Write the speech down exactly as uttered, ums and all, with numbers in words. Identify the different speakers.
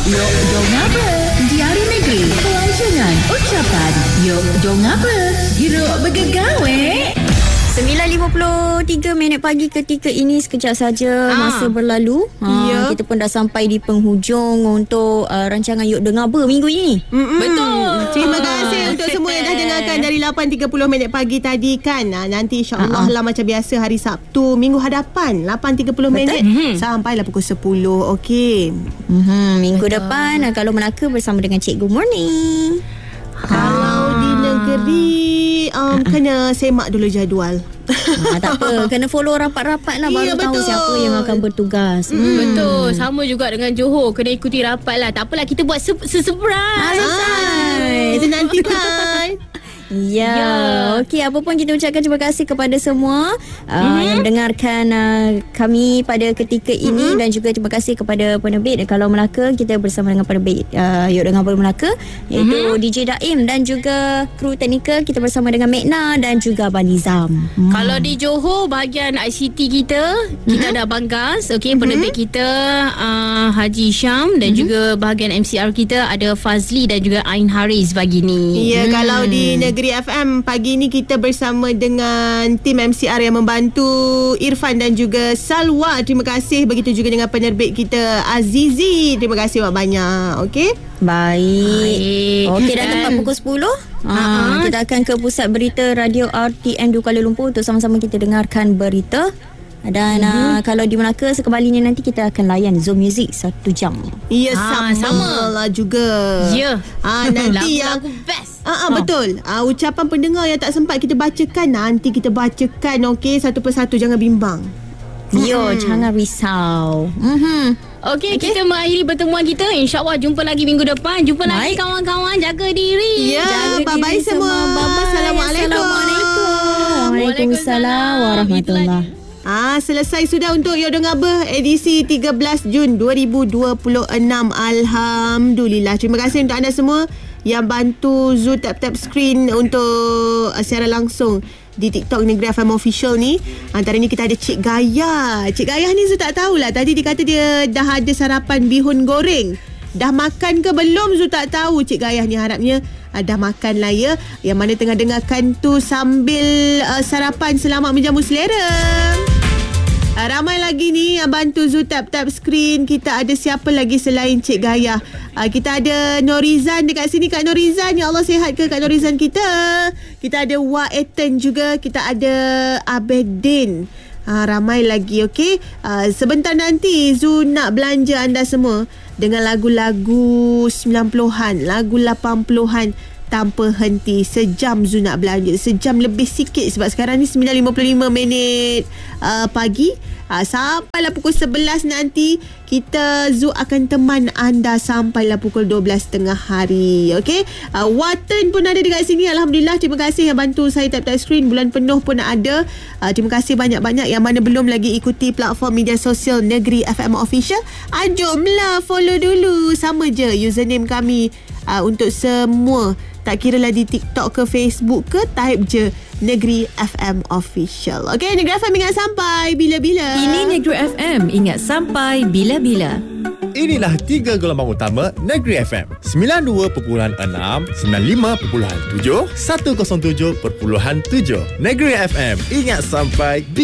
Speaker 1: Yok, dong apa? Diari Negeri. Pelajaran ucapan. Yok, dong apa? Hiruk bergegawe.
Speaker 2: sembilan lima puluh tiga minit pagi ketika ini sekejap saja ah. masa berlalu. Ha, ya. Kita pun dah sampai di penghujung untuk uh, rancangan Yuk Dengar Apa minggu ini.
Speaker 3: Mm-mm. Betul. Terima kasih untuk semua yang dah dengarkan dari lapan tiga puluh minit pagi tadi kan. Nah, nanti insya-Allah lah macam biasa hari Sabtu minggu hadapan lapan tiga puluh minit mm-hmm. sampailah pukul sepuluh. Okey.
Speaker 2: Mm-hmm. Minggu Betul. depan kalau Melaka bersama dengan Cik Good Morning.
Speaker 3: Kalau di negeri um, kena semak dulu jadual.
Speaker 2: Ha, tak apa, kena follow rapat-rapat lah baru ya, tahu siapa yang akan bertugas.
Speaker 4: Hmm. Hmm. Betul. Sama juga dengan Johor, kena ikuti rapat lah. Tak apalah, kita buat se- se-surprise.
Speaker 3: Kita nantikan.
Speaker 2: Ya, ya. Okey, apa pun kita ucapkan terima kasih kepada semua uh, mm-hmm. yang mendengarkan uh, kami pada ketika ini mm-hmm. dan juga terima kasih kepada penerbit Kalau Melaka. Kita bersama dengan penerbit uh, Yuk Dengar Apa Melaka, iaitu mm-hmm. D J Daim dan juga kru teknikal kita bersama dengan Mekna dan juga Abang Nizam. Mm.
Speaker 4: Kalau di Johor bahagian I C T kita, kita mm-hmm. ada Abang Gas, okey, mm-hmm. penerbit kita uh, Haji Syam dan mm-hmm. juga bahagian M C R kita ada Fazli dan juga Ain Haris pagi ni.
Speaker 3: Ya, mm. kalau di Negeri F M pagi ni kita bersama dengan tim M C R yang membantu Irfan dan juga Salwa. Terima kasih. Begitu juga dengan penerbit kita Azizi. Terima kasih banyak. Okey.
Speaker 2: Baik. Okey, dah tepat pukul sepuluh. Ha, kita akan ke pusat berita Radio R T M dua Kuala Lumpur untuk sama-sama kita dengarkan berita. Dan mm-hmm. uh, kalau di Melaka sekembalinya nanti kita akan layan Zoom Music satu jam.
Speaker 3: Ya, ha, sama, sama lah juga.
Speaker 4: Ya.
Speaker 3: Ha, nanti yang
Speaker 4: lagu best.
Speaker 3: Ah, ah, betul. Ah, ucapan pendengar yang tak sempat kita bacakan, nanti kita bacakan, okey, satu persatu, jangan bimbang.
Speaker 2: Yo, hmm. jangan risau.
Speaker 4: Mm-hmm. Okey, okay. kita mengakhiri pertemuan kita. InsyaAllah jumpa lagi minggu depan. Jumpa Baik. lagi kawan-kawan. Jaga diri.
Speaker 3: Ya,
Speaker 4: jaga
Speaker 3: bye-bye
Speaker 4: diri
Speaker 3: semua.
Speaker 4: Bye-bye.
Speaker 3: Assalamualaikum.
Speaker 2: Assalamualaikum. Waalaikumsalam warahmatullahi.
Speaker 3: Ah, selesai sudah untuk Yuk Dengar Apa edisi tiga belas Jun dua ribu dua puluh enam. Alhamdulillah. Terima kasih untuk anda semua yang bantu Zu tap-tap screen untuk uh, siaran langsung di TikTok Negeri F M Official ni. Antara ni kita ada Cik Gaya. Cik Gaya ni Zu tak tahulah. Tadi dia kata dia dah ada sarapan bihun goreng. Dah makan ke belum Zu tak tahu. Cik Gaya ni harapnya uh, dah makan lah ya. Yang mana tengah dengarkan tu sambil uh, sarapan, selamat menjamu selera. Uh, ramai lagi ni yang bantu Zu tap-tap screen. Kita ada siapa lagi selain Cik Gaya? Uh, kita ada Norizan dekat sini. Kak Norizan, ya Allah sihat ke Kak Norizan kita? Kita ada Wak Eten juga. Kita ada Abedin. Uh, ramai lagi, okey. Uh, sebentar nanti Zu nak belanja anda semua dengan lagu-lagu sembilan puluhan, lagu lapan puluhan tanpa henti. Sejam Zu nak belanja. Sejam lebih sikit sebab sekarang ni sembilan lima puluh lima minit uh, pagi. Uh, sampailah pukul sebelas nanti kita Zu akan teman anda sampailah pukul dua belas tengah hari. Okey. Uh, Watan pun ada dekat sini. Alhamdulillah. Terima kasih yang bantu saya tap-tap screen. Bulan penuh pun ada. Uh, terima kasih banyak-banyak yang mana belum lagi ikuti platform media sosial Negeri F M Official. Uh, jomlah follow dulu. Sama je username kami uh, untuk semua. Tak kira lah di TikTok ke Facebook ke, type je Negeri F M Official. Okey, Negeri F M ingat sampai bila-bila.
Speaker 1: Ini Negeri F M ingat sampai bila-bila.
Speaker 5: Inilah tiga gelombang utama Negeri F M. sembilan puluh dua perpuluhan enam, sembilan puluh lima perpuluhan tujuh, seratus tujuh perpuluhan tujuh. Negeri F M ingat sampai